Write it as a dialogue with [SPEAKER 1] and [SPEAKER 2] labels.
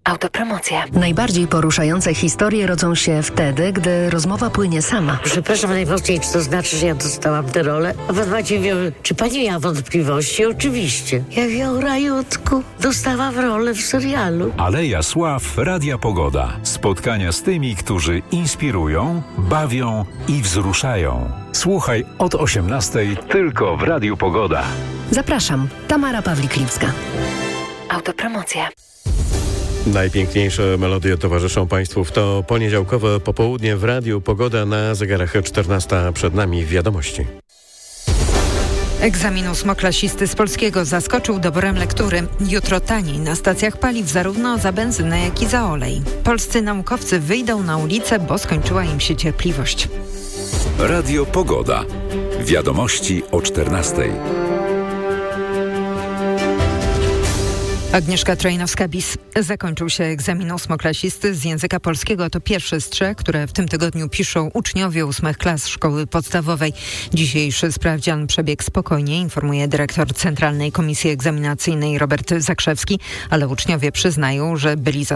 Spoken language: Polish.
[SPEAKER 1] Autopromocja.
[SPEAKER 2] Najbardziej poruszające historie rodzą się wtedy, gdy rozmowa płynie sama.
[SPEAKER 3] Przepraszam najmocniej, czy to znaczy, że ja dostałam tę rolę? A pan Maciej wie, czy pani miała wątpliwości? Oczywiście. Ja wiem, rajutku, dostałam rolę w serialu.
[SPEAKER 4] Aleja Sław Radia Pogoda. Spotkania z tymi, którzy inspirują, bawią i wzruszają. Słuchaj od 18:00 tylko w Radiu Pogoda.
[SPEAKER 2] Zapraszam, Tamara Pawlik-Lipska.
[SPEAKER 1] Autopromocja.
[SPEAKER 5] Najpiękniejsze melodie towarzyszą Państwu w to poniedziałkowe popołudnie w Radiu Pogoda, na zegarach 14:00 przed nami wiadomości.
[SPEAKER 6] Egzamin ósmoklasisty z polskiego zaskoczył doborem lektury. Jutro taniej na stacjach paliw zarówno za benzynę, jak i za olej. Polscy naukowcy wyjdą na ulicę, bo skończyła im się cierpliwość.
[SPEAKER 4] Radio Pogoda. Wiadomości o 14:00.
[SPEAKER 6] Agnieszka Trojnowska-Bis. Zakończył się egzamin ósmoklasisty z języka polskiego. To pierwszy z 3, które w tym tygodniu piszą uczniowie 8 klas szkoły podstawowej. Dzisiejszy sprawdzian przebiegł spokojnie, informuje dyrektor Centralnej Komisji Egzaminacyjnej Robert Zakrzewski, ale uczniowie przyznają, że byli